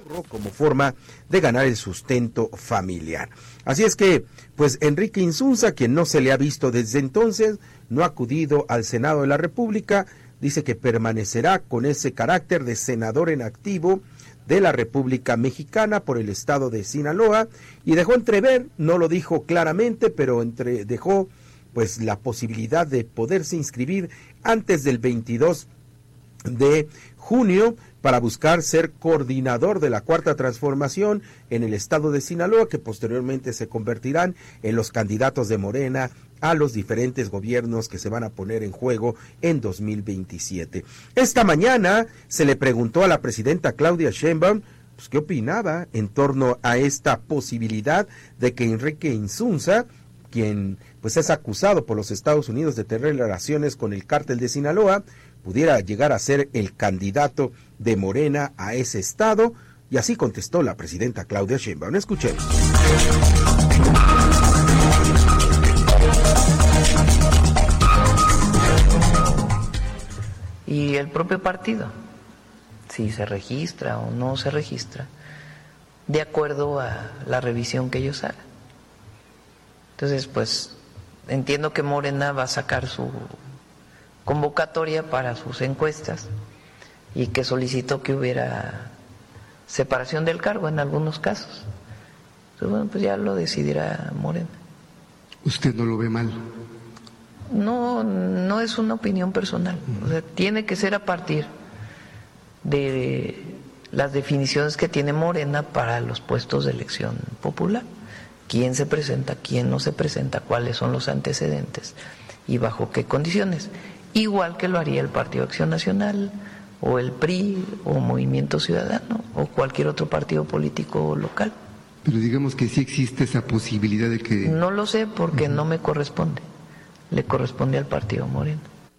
como forma de ganar el sustento familiar. Así es que, pues Enrique Insunza, quien no se le ha visto desde entonces, no ha acudido al Senado de la República, dice que permanecerá con ese carácter de senador en activo de la República Mexicana por el estado de Sinaloa, y dejó entrever, no lo dijo claramente, pero dejó pues la posibilidad de poderse inscribir antes del 22 de junio para buscar ser coordinador de la Cuarta Transformación en el estado de Sinaloa, que posteriormente se convertirán en los candidatos de Morena a los diferentes gobiernos que se van a poner en juego en 2027. Esta mañana se le preguntó a la presidenta Claudia Sheinbaum pues, qué opinaba en torno a esta posibilidad de que Enrique Insunza, quien pues es acusado por los Estados Unidos de tener relaciones con el cártel de Sinaloa, pudiera llegar a ser el candidato de Morena a ese estado, y así contestó la presidenta Claudia Sheinbaum. Escuchemos. Y el propio partido, si se registra o no se registra, de acuerdo a la revisión que ellos hagan. Entonces, pues, entiendo que Morena va a sacar su convocatoria para sus encuestas y que solicitó que hubiera separación del cargo en algunos casos. Entonces, bueno, pues ya lo decidirá Morena. ¿Usted no lo ve mal? No, no es una opinión personal. O sea, tiene que ser a partir de las definiciones que tiene Morena para los puestos de elección popular. ¿Quién se presenta, quién no se presenta, cuáles son los antecedentes y bajo qué condiciones? Igual que lo haría el Partido Acción Nacional, o el PRI, o Movimiento Ciudadano, o cualquier otro partido político local. Pero digamos que sí existe esa posibilidad de que... No lo sé porque no me corresponde. Le corresponde al partido Morena.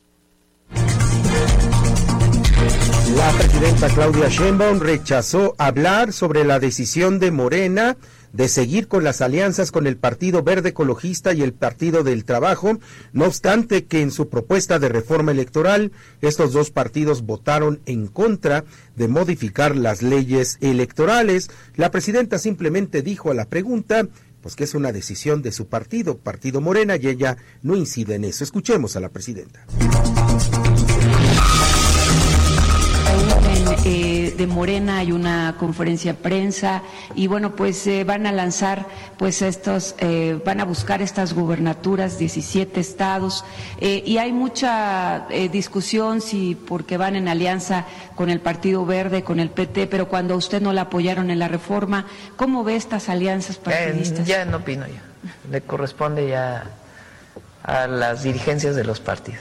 La presidenta Claudia Sheinbaum rechazó hablar sobre la decisión de Morena de seguir con las alianzas con el Partido Verde Ecologista y el Partido del Trabajo, no obstante que en su propuesta de reforma electoral, estos dos partidos votaron en contra de modificar las leyes electorales. La presidenta simplemente dijo a la pregunta, pues que es una decisión de su partido, Partido Morena, y ella no incide en eso. Escuchemos a la presidenta. De Morena hay una conferencia de prensa y bueno, pues van a lanzar pues van a buscar estas gubernaturas, 17 estados, y hay mucha discusión si porque van en alianza con el Partido Verde, con el PT, pero cuando a usted no la apoyaron en la reforma, ¿cómo ve estas alianzas partidistas? Ya no opino yo, le corresponde ya a las dirigencias de los partidos.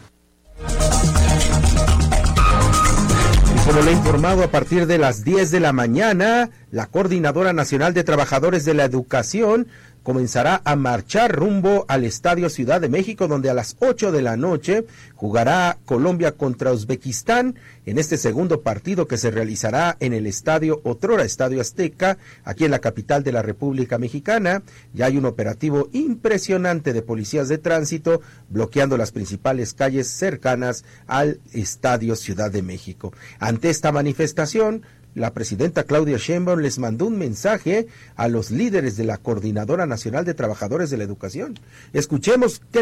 Como le he informado, a partir de las 10 de la mañana, la Coordinadora Nacional de Trabajadores de la Educación comenzará a marchar rumbo al Estadio Ciudad de México, donde a las 8 de la noche jugará Colombia contra Uzbekistán en este segundo partido que se realizará en el otrora Estadio Azteca, aquí en la capital de la República Mexicana. Ya hay un operativo impresionante de policías de tránsito bloqueando las principales calles cercanas al Estadio Ciudad de México. Ante esta manifestación, la presidenta Claudia Sheinbaum les mandó un mensaje a los líderes de la Coordinadora Nacional de Trabajadores de la Educación. Escuchemos qué